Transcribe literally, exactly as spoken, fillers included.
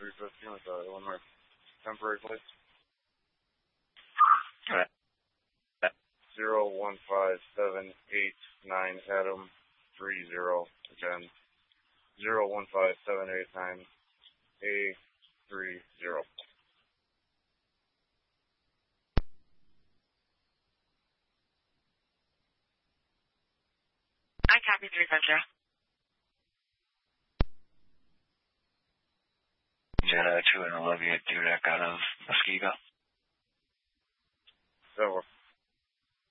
three fifteen with the Illinois temporary place. All right. Zero one five seven eight nine Adam three zero again. Zero one five seven eight nine A three zero. I copy three Central. Jedi two and Olivia Dudek out of Muskego. So